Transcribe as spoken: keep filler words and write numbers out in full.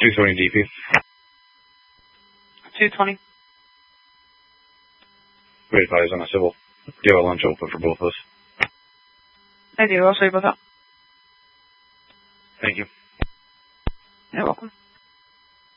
two twenty D P. two twenty. Wait, advise on a civil. Do you have a lunch open for both of us? I do. I'll show you both out. Thank you. You're welcome.